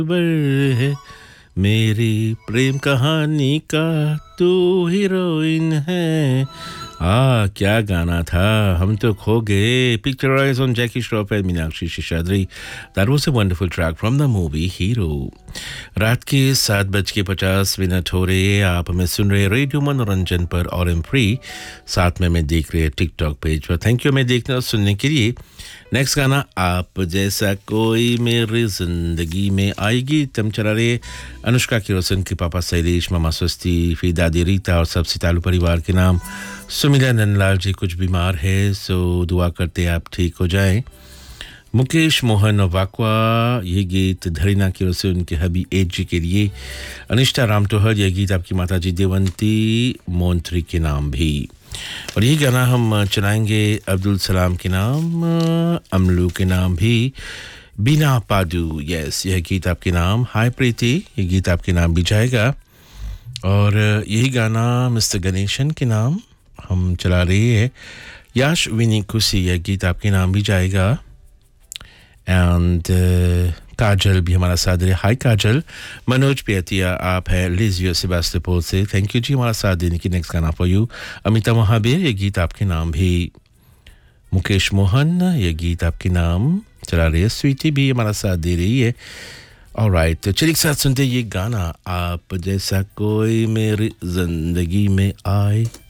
खबर है मेरी प्रेम कहानी का तू हीरोइन है क्या गाना था हम तो खो गए picturise on Jackie Shroff and Meenakshi Seshadri that was a wonderful track from the movie hero रात के 7:50 हो रहे हैं आप हमें सुन रहे रेडियो मनोरंजन पर और एम फ्री साथ में मैं देख रहे टिकटॉक पेज पर थैंक यू मैं देखने और सुनने के लिए नेक्स्ट गाना आप जैसा कोई मेरी जिंदगी में आएगी तम चला रहे अनुष्का की रोशन के पापा शैलेश मामा स्वस्ति फिर दादी रीता और सब सितालू परिवार के नाम सुमिला नंदलाल जी कुछ बीमार है सो दुआ करते आप ठीक हो जाएं मुकेश मोहन और वाकवा ये गीत धरीना की ओर से उनके हबी एज जी के लिए अनिष्ठा रामटोहर ये गीत आपकी माता जी देवंती मोन्त्री के नाम भी और ये गाना हम चलाएंगे अब्दुल सलाम के नाम अमलू के नाम भी बिना पादू यस यह गीत आपके नाम हाय प्रीति ये गीत आपके नाम भी जाएगा और यही गाना मिस्टर गणेशन के नाम हम चला रहे हैं याश विनी खुशी यह गीत आपके नाम भी जाएगा एंड काजल भी हमारा साथ दे हाय काजल मनोज पेतिया आप है लिजियो सेबास्टोपोल से थैंक यू जी हमारा साथ देने की नेक्स्ट गाना फॉर यू अमिता महाबीर ये गीत आपके नाम भी मुकेश मोहन ये गीत आपके नाम चला रही है स्वीटी भी हमारा साथ दे रही है ऑलराइट तो चलिए एक साथ सुनते ये गाना आप जैसा कोई मेरी जिंदगी में आए